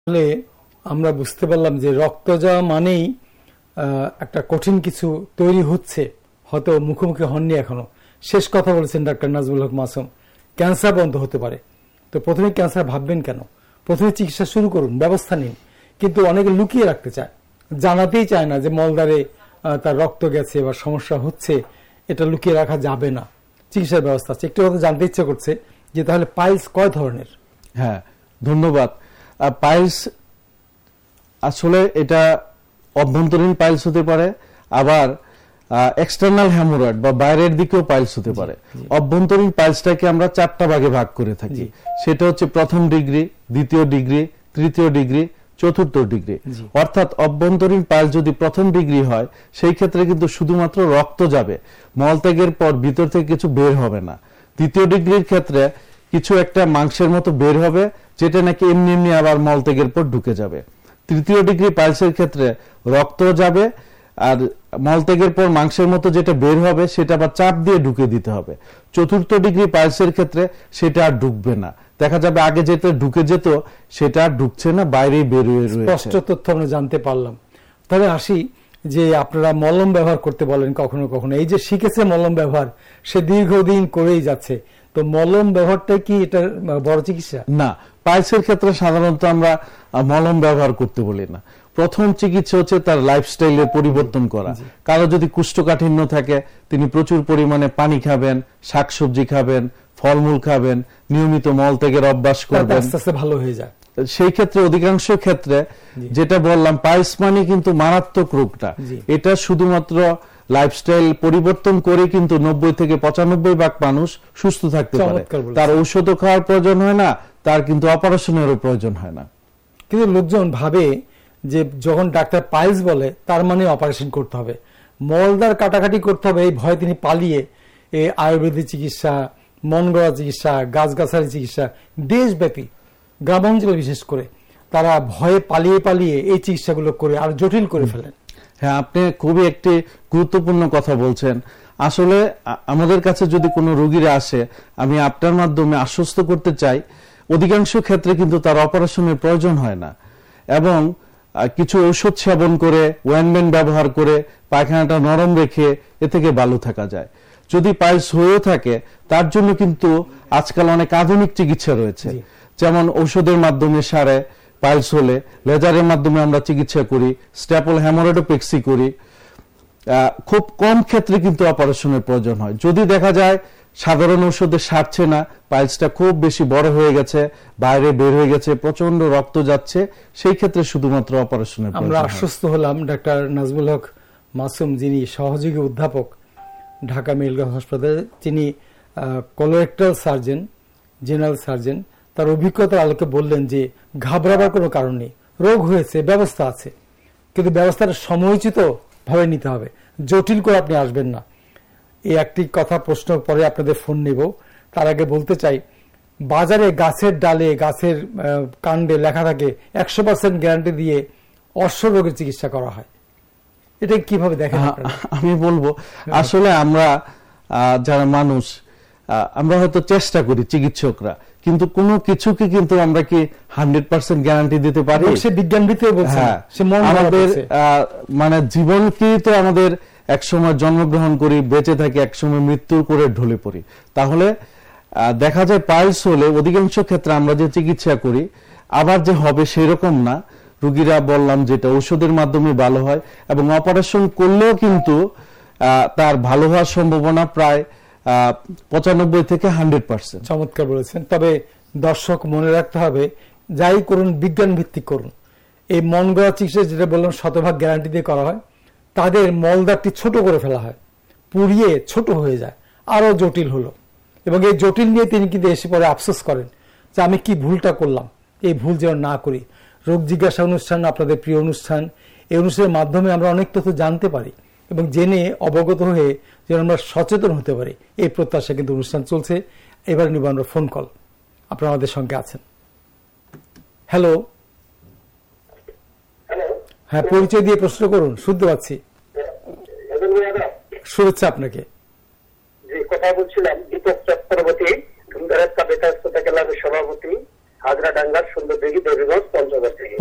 আসলে আমরা বুঝতে পারলাম যে রক্ত যাওয়া মানেই একটা কঠিন কিছু তৈরি হচ্ছে, হয়তো মুখোমুখি হননি এখনো। শেষ কথা বলেছেন ডাক্তার নাজমুল হক মাসুম, ক্যান্সার বন্ধ হতে পারে। তো প্রথমে ক্যান্সার ভাববেন কেন? প্রথমে চিকিৎসা শুরু করুন, ব্যবস্থা নিন। কিন্তু অনেকে লুকিয়ে রাখতে চায়, জানাতেই চায় না যে মলদ্বারে তার রক্ত গেছে বা সমস্যা হচ্ছে, এটা লুকিয়ে রাখা যাবে না। চিকিৎসার ব্যবস্থা আছে। একটু কথা জানতে ইচ্ছে করছে যে তাহলে পাইলস কয় ধরনের? হ্যাঁ, ধন্যবাদ। পাইলস আসলে এটা অভ্যন্তরীণ পাইলস হতে পারে, আবার এক্সটার্নাল হ্যামোরয়েড বা বাইরের দিকেও পাইলস হতে পারে। অভ্যন্তরীণ পাইলসটাকে আমরা 4টা ভাগে ভাগ করে থাকি। সেটা হচ্ছে প্রথম ডিগ্রি, দ্বিতীয় ডিগ্রি, তৃতীয় ডিগ্রি, চতুর্থ ডিগ্রি। অর্থাৎ অভ্যন্তরীণ পাইলস যদি প্রথম ডিগ্রি হয়, সেই ক্ষেত্রে কিন্তু শুধুমাত্র রক্ত যাবে, মলত্যাগের পর ভিতর থেকে কিছু বের হবে না। দ্বিতীয় ডিগ্রির ক্ষেত্রে কিছু একটা মাংসের মতো বের হবে, যেটা নাকি এমনি এমনি আবার মলত্যাগের পর ঢুকে যাবে। তৃতীয় ডিগ্রি পাইলসের ক্ষেত্রে রক্ত যাবে, আর মলত্যাগের পর মাংসের মতো যেটা বের হবে সেটা আবার চাপ দিয়ে ঢুকে দিতে হবে। চতুর্থ ডিগ্রি পাইলসের ক্ষেত্রে সেটা আর ঢুকবে না, দেখা যাবে আগে যেটা ঢুকে যেত সেটা আর ঢুকছে না, বাইরেই বের হয়ে রয়েছে। স্পষ্ট তথ্য আমরা জানতে পারলাম। তবে আসি যে আপনারা মলম ব্যবহার করতে বলেন কখনো কখনো, এই যে শিখেছে মলম ব্যবহার, সে দীর্ঘদিন করেই যাচ্ছে। তো মলম ব্যবহারটা কি এটা বড় চিকিৎসা? না, পাইলসের ক্ষেত্রে সাধারণত আমরা মলম ব্যবহার করতে বলি না। প্রথম চিকিৎসা হচ্ছে তার লাইফস্টাইলের পরিবর্তন করা। কারো যদি কোষ্ঠকাঠিন্য থাকে, তিনি প্রচুর পরিমাণে পানি খাবেন, শাকসবজি খাবেন, ফলমূল খাবেন, নিয়মিত মলত্যাগের অভ্যাস করবেন, আস্তে আস্তে ভালো হয়ে যায়। সেই ক্ষেত্রে অধিকাংশ ক্ষেত্রে যেটা বললাম, পাইলস মানে কিন্তু মারাত্মক রোগটা, এটা শুধুমাত্র লাইফস্টাইল পরিবর্তন করে কিন্তু 90 থেকে 95% মানুষ সুস্থ থাকতে পারে। তার ঔষধও খাওয়ার প্রয়োজন হয় না, তার কিন্তু অপারেশনেরও প্রয়োজন হয় না। কিন্তু লোকজন ভাবে যে যখন ডাক্তার পাইলস বলে তার মানে অপারেশন করতে হবে, মলদার কাটাকাটি করতে হবে, এই ভয়ে তিনি পালিয়ে এই আয়ুর্বেদিক চিকিৎসা, মন গড়া চিকিৎসা, গাছগাছালি চিকিৎসা, দেশব্যাপী গ্রামাঞ্চলে বিশেষ করে তারা ভয়ে পালিয়ে পালিয়ে এই চিকিৎসাগুলো করে আর জটিল করে ফেলেন। হ্যাঁ, আপনি খুবই একটি গুরুত্বপূর্ণ কথা বলছেন। আসলে আমাদের কাছে যদি কোনো রোগীরা আসে, আমি আপনার মাধ্যমে আশ্বস্ত করতে চাই, অধিকাংশ ক্ষেত্রে কিন্তু তার অপারেশনের প্রয়োজন হয় না, এবং কিছু ঔষধ সেবন করে, ওয়েনমেন্ট ব্যবহার করে, পায়খানাটা নরম রেখে এ থেকে ভালো থাকা যায়। যদি পাইলস হয়েও থাকে, তার জন্য কিন্তু আজকাল অনেক আধুনিক চিকিৎসা রয়েছে, যেমন ঔষধের মাধ্যমে সারে, পাইলস হলে লেজারের মাধ্যমে আমরা চিকিৎসা করি, স্ট্যাপল হ্যামোরেডোপেক্সি করি। খুব কম ক্ষেত্রে কিন্তু অপারেশনের প্রয়োজন হয়। যদি দেখা যায় সাধারণ ঔষধে সারছে না, পাইলসটা খুব বেশি বড় হয়ে গেছে, বাইরে বের হয়ে গেছে, প্রচন্ড রক্ত যাচ্ছে, সেই ক্ষেত্রে শুধুমাত্র অপারেশনের প্রয়োজন। আমরা আশ্বস্ত হলাম ডাক্তার নাজমুল হক মাসুম, যিনি সহযোগী অধ্যাপক ঢাকা মেডিকেল হাসপাতালে, তিনি কোলোরেক্টাল সার্জন, জেনারেল সার্জন, তার অভিজ্ঞতার আলোকে বললেন যে ঘাবড়াবার কোনো কারণ নেই, রোগ হয়েছে, ব্যবস্থা আছে, কিন্তু ব্যবস্থাটা সময়োচিত ভাবে নিতে হবে, জটিল করে আপনি আসবেন না। এই একটি কথা প্রশ্ন পরে আপনাদের ফোন নেব, তার আগে বলতে চাই, বাজারে গাছের ডালে, গাছের কাণ্ডে লেখা থাকে 100% গ্যারান্টি দিয়ে অশ্ব রোগের চিকিৎসা করা হয়। এটা কিভাবে দেখেন? আমি বলবো, আসলে আমরা যারা মানুষ, আমরা হয়তো চেষ্টা করি চিকিৎসকরা, কিন্তু কোনো কিছুকে কিন্তু আমরা কি 100% গ্যারান্টি দিতে পারি? সে বিজ্ঞান ভিত্তিক বলছে, আমাদের মানে জীবনকে তো আমাদের একসময় জন্মগ্রহণ করি, বেঁচে থাকি, একসময় মৃত্যু করে ঢলে পড়ি। তাহলে দেখা যায় পাইলস হলে অধিকাংশ ক্ষেত্রে আমরা যে চিকিৎসা করি আবার যে হবে সেরকম না। রোগীরা বললাম যেটা ঔষধের মাধ্যমে ভালো হয়, এবং অপারেশন করলেও কিন্তু তার ভালো হওয়ার সম্ভাবনা প্রায় 95 থেকে 100%। চমৎকার বলেছেন। তবে দর্শক মনে রাখতে হবে, যাই করুন বিজ্ঞান ভিত্তিক করুন। এই মন গড়া চিকিৎসা যেটা বললাম 100% গ্যারান্টি দিয়ে করা হয়, তাদের মলদারটি ছোট করে ফেলা হয়, পুড়িয়ে ছোট হয়ে যায়, আরো জটিল হলো, এবং এই জটিল নিয়ে তিনি কিন্তু এসে পরে আফসোস করেন যে আমি কি ভুলটা করলাম, এই ভুল যেন না করি। রোগ জিজ্ঞাসা অনুষ্ঠান, আপনাদের প্রিয় অনুষ্ঠান, এই অনুষ্ঠানের মাধ্যমে আমরা অনেক তথ্য জানতে পারি, এবং জেনে অবগত হয়ে যেন আমরা সচেতন হতে পারি, এই প্রত্যাশা কিন্তু অনুষ্ঠান চলছে। এবার নিব আমরা ফোন কল, আপনারা আমাদের সঙ্গে আছেন। হ্যালো, হ্যাঁ, পরিচয় দিয়ে প্রশ্ন করুন, শুনতে পাচ্ছি। শুভেচ্ছা আপনাকে। কথা বলছিলাম দীপক চক্রবর্তী, ধুমধারাত ক্লাবের সভাপতি। হাজরাডাঙ্গার সুন্দরদিঘি দেবীগঞ্জ পঞ্চগড় থেকে।